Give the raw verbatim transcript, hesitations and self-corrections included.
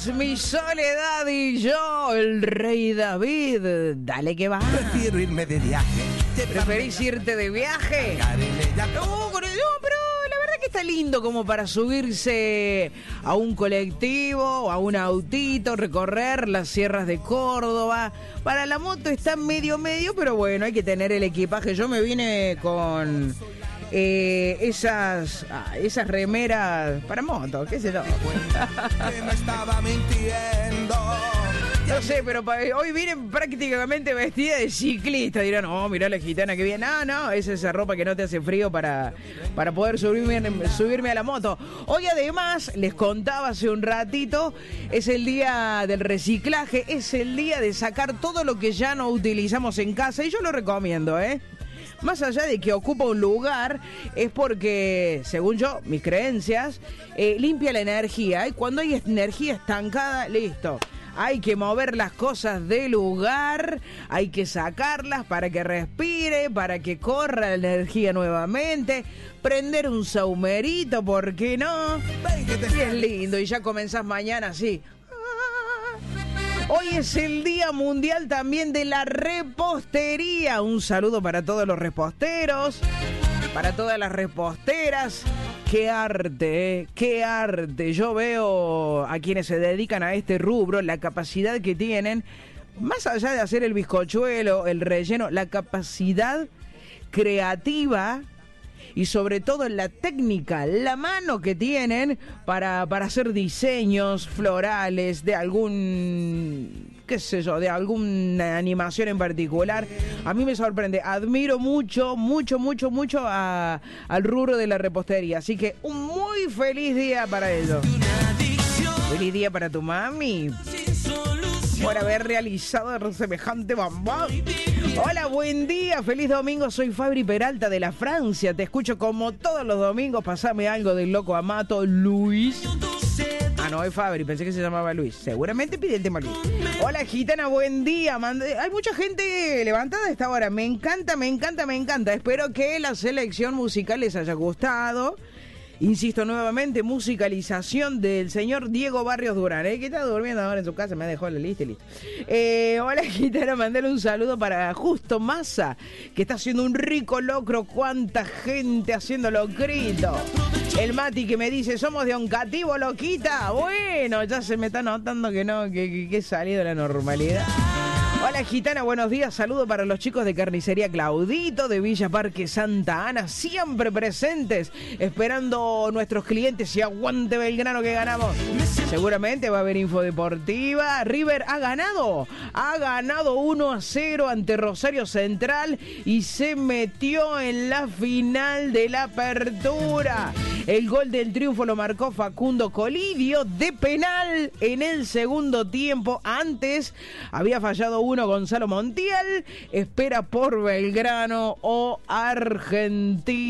Eras mi soledad y yo, el rey David. Dale que va. Prefiero irme de viaje. ¿Preferís irte de viaje? No, con el... no, pero la verdad que está lindo como para subirse a un colectivo o a un autito, recorrer las sierras de Córdoba. Para la moto está medio medio, pero bueno, hay que tener el equipaje. Yo me vine con... Eh, esas ah, esas remeras para moto, qué sé yo. Que me estaba mintiendo. No sé, pero pa- hoy vienen prácticamente vestida de ciclista. Dirán, oh, mirá la gitana que viene. No, no, es esa ropa que no te hace frío para, para poder subirme, subirme a la moto. Hoy además, les contaba hace un ratito, es el día del reciclaje, es el día de sacar todo lo que ya no utilizamos en casa. Y yo lo recomiendo, ¿eh? Más allá de que ocupa un lugar, es porque, según yo, mis creencias, eh, limpia la energía. Y cuando hay energía estancada, listo. Hay que mover las cosas del lugar, hay que sacarlas para que respire, para que corra la energía nuevamente. Prender un saumerito, ¿por qué no? Y es lindo, y ya comenzás mañana así. Hoy es el Día Mundial también de la Repostería. Un saludo para todos los reposteros, para todas las reposteras. ¡Qué arte, eh! ¡Qué arte! Yo veo a quienes se dedican a este rubro, la capacidad que tienen, más allá de hacer el bizcochuelo, el relleno, la capacidad creativa y sobre todo la técnica, la mano que tienen para, para hacer diseños florales de algún, qué sé yo, de alguna animación en particular. A mí me sorprende, admiro mucho, mucho, mucho, mucho a, al rubro de la repostería. Así que un muy feliz día para ellos. Feliz día para tu mami por haber realizado semejante bombón. Hola, buen día, feliz domingo, soy Fabri Peralta de la Francia. Te escucho como todos los domingos, pasame algo del loco Amato Luis. Ah, no, es Fabri, pensé que se llamaba Luis. Seguramente pide el tema Luis. Hola, gitana, buen día. Mande... Hay mucha gente levantada a esta hora. Me encanta, me encanta, me encanta. Espero que la selección musical les haya gustado. Insisto nuevamente, musicalización del señor Diego Barrios Durán, ¿eh? Que está durmiendo ahora en su casa, me dejó la lista y listo. Eh, hola, gitana, mandale un saludo para Justo Massa, que está haciendo un rico locro. Cuánta gente haciendo locrito. El Mati que me dice, somos de Oncativo, loquita. Bueno, ya se me está notando que no, que, que, que he salido de la normalidad. Hola, gitana, buenos días. Saludo para los chicos de Carnicería Claudito de Villa Parque Santa Ana, siempre presentes, esperando nuestros clientes. Y aguante Belgrano que ganamos. Seguramente va a haber info deportiva. River ha ganado, ha ganado uno a cero ante Rosario Central y se metió en la final de la apertura. El gol del triunfo lo marcó Facundo Colidio de penal en el segundo tiempo. Antes había fallado uno Gonzalo Montiel. Espera por Belgrano o Argentina.